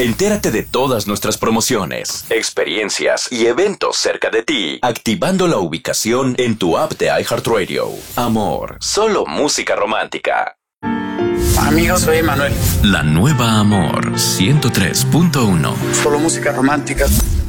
Entérate de todas nuestras promociones, experiencias y eventos cerca de ti, activando la ubicación en tu app de iHeartRadio. Amor, solo música romántica. Amigos, soy Manuel. La nueva Amor 103.1. Solo música romántica.